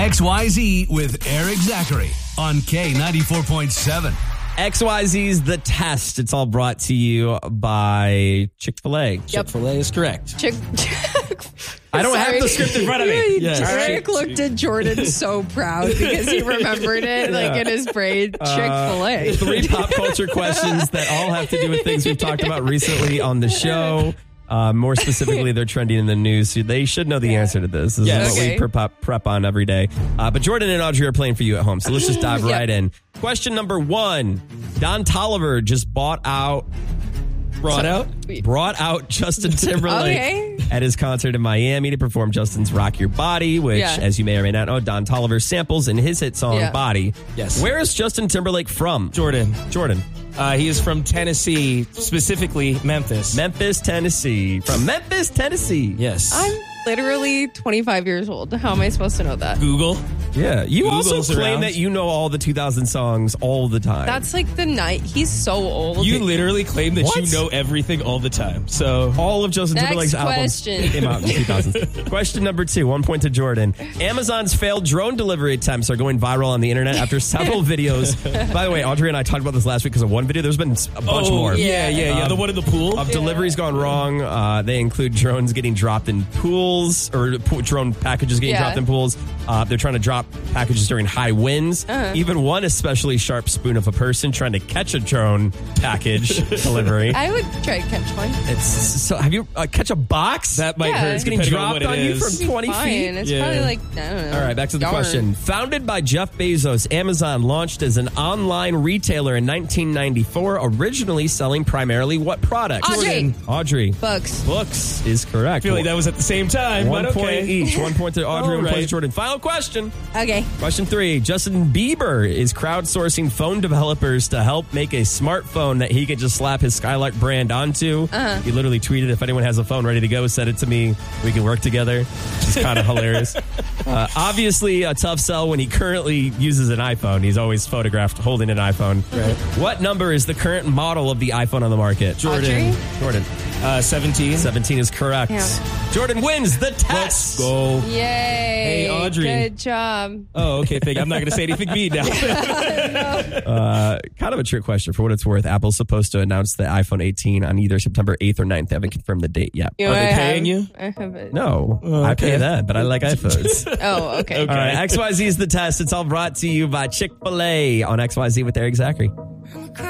XYZ with Eric Zachary on K94.7. XYZ's The Test. It's all brought to you by Chick-fil-A. Chick-fil-A is correct. I don't have the script in front of me. Yes. Eric looked at Jordan so proud because he remembered it like in his brain. Chick-fil-A. 3 pop culture questions that all have to do with things we've talked about recently on the show. More specifically, they're trending in the news. So they should know the answer to this. This is what we prep on every day. But Jordan and Audrey are playing for you at home. So let's just dive right in. Question number 1. Don Toliver just brought out Justin Timberlake at his concert in Miami to perform Justin's Rock Your Body, which, as you may or may not know, Don Toliver samples in his hit song Body. Yes. Where is Justin Timberlake from? Jordan. He is from Tennessee, specifically Memphis. Memphis, Tennessee. From Memphis, Tennessee. Yes. I'm literally 25 years old. How am I supposed to know that? Google. Yeah. You Google's also claim around. that you know all the 2000 songs all the time. That's like the night. He's so old. You literally claim that you know everything all the time. So all of Justin Timberlake's albums came out in the 2000s. Question number 2, 1 point to Jordan. Amazon's failed drone delivery attempts are going viral on the internet after several videos. By the way, Audrey and I talked about this last week because of one video. There's been a bunch more. Yeah. The one in the pool. Of deliveries gone wrong. They include drones getting dropped in pools or drone packages getting dropped in pools. They're trying to drop packages during high winds. Even one especially sharp spoon of a person trying to catch a drone package delivery. I would try to catch one. Have you catch a box? That might hurt. It's getting dropped on you from 20 feet. It's probably like, I don't know. All right, back to the question. Founded by Jeff Bezos, Amazon launched as an online retailer in 1994, originally selling primarily what product? Audrey. Books is correct. I feel like that was at the same time. 1 but point okay. each. 1 point to Audrey, 1 point to right. Jordan. Final question. Okay. Question 3. Justin Bieber is crowdsourcing phone developers to help make a smartphone that he could just slap his Skylark brand onto. He literally tweeted, if anyone has a phone ready to go, send it to me. We can work together. It's kind of hilarious. Obviously, a tough sell when he currently uses an iPhone. He's always photographed holding an iPhone. Right. What number is the current model of the iPhone on the market? Jordan. 17. 17 is correct. Yeah. Jordan wins the test. Let's go. Yay. Hey, Audrey. Good job. Oh, okay. I'm not going to say anything mean now. Kind of a trick question. For what it's worth, Apple's supposed to announce the iPhone 18 on either September 8th or 9th. They haven't confirmed the date yet. Are they paying you? I have it. No, I pay that, but I like iPhones. Oh, okay. All right, XYZ is the test. It's all brought to you by Chick-fil-A on XYZ with Eric Zachary.